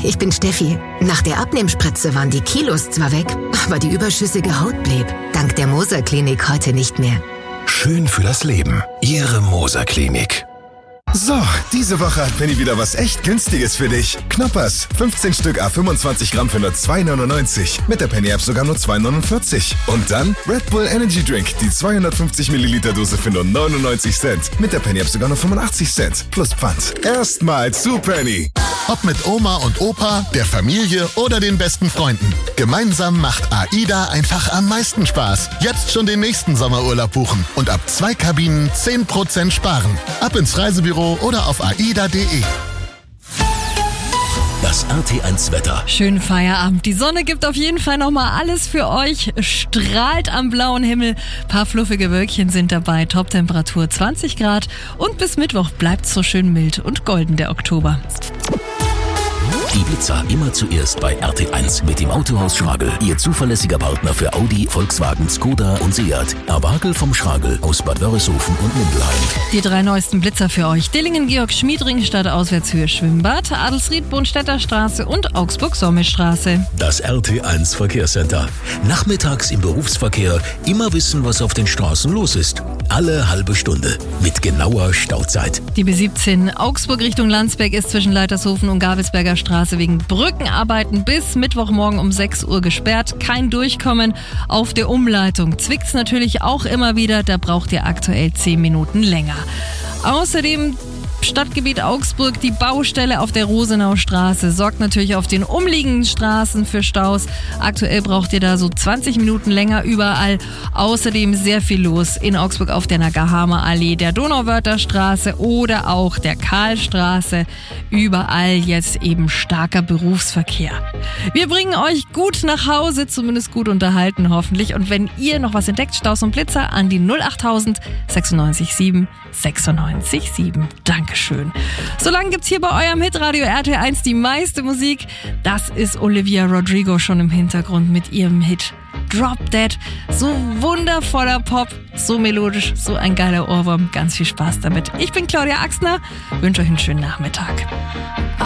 ich bin Steffi. Nach der Abnehmspritze waren die Kilos zwar weg, aber die überschüssige Haut blieb. Dank der Moser Klinik heute nicht mehr. Schön für das Leben. Ihre Moser Klinik. So, diese Woche hat Penny wieder was echt Günstiges für dich. Knoppers, 15 Stück à 25 Gramm für nur 2,99. Mit der Penny-App sogar nur 2,49. Und dann Red Bull Energy Drink, die 250 Milliliter Dose für nur 99 Cent. Mit der Penny-App sogar nur 85 Cent. Plus Pfand. Erstmal zu Penny. Ob mit Oma und Opa, der Familie oder den besten Freunden. Gemeinsam macht AIDA einfach am meisten Spaß. Jetzt schon den nächsten Sommerurlaub buchen und ab 2 Kabinen 10% sparen. Ab ins Reisebüro oder auf aida.de. Das RT1 Wetter. Schönen Feierabend. Die Sonne gibt auf jeden Fall nochmal alles für euch. Strahlt am blauen Himmel. Paar fluffige Wölkchen sind dabei. Toptemperatur 20 Grad. Und bis Mittwoch bleibt's so schön mild und golden der Oktober. Die Blitzer immer zuerst bei RT1 mit dem Autohaus Schragel. Ihr zuverlässiger Partner für Audi, Volkswagen, Skoda und Seat. Abagel vom Schragel aus Bad Wörishofen und Mindelheim. Die 3 neuesten Blitzer für euch. Dillingen-Georg-Schmiedring statt Auswärtshöhe Schwimmbad, Adelsried-Bonstädter Straße und Augsburg-Sommelstraße. Das RT1 Verkehrscenter. Nachmittags im Berufsverkehr immer wissen, was auf den Straßen los ist. Alle halbe Stunde mit genauer Stauzeit. Die B17 Augsburg Richtung Landsberg ist zwischen Leitershofen und Gabelsberger Straße wegen Brückenarbeiten bis Mittwochmorgen um 6 Uhr gesperrt. Kein Durchkommen auf der Umleitung. Zwickt's natürlich auch immer wieder, da braucht ihr aktuell 10 Minuten länger. Außerdem Stadtgebiet Augsburg, die Baustelle auf der Rosenaustraße sorgt natürlich auf den umliegenden Straßen für Staus. Aktuell braucht ihr da so 20 Minuten länger überall. Außerdem sehr viel los in Augsburg auf der Nagahamer Allee, der Donauwörther Straße oder auch der Karlstraße. Überall jetzt eben starker Berufsverkehr. Wir bringen euch gut nach Hause, zumindest gut unterhalten hoffentlich. Und wenn ihr noch was entdeckt, Staus und Blitzer an die 08000 96 7 96 7. Dankeschön. Solange gibt's hier bei eurem Hitradio RT1 die meiste Musik. Das ist Olivia Rodrigo schon im Hintergrund mit ihrem Hit Drop Dead. So wundervoller Pop, so melodisch, so ein geiler Ohrwurm. Ganz viel Spaß damit. Ich bin Claudia Axner, wünsche euch einen schönen Nachmittag.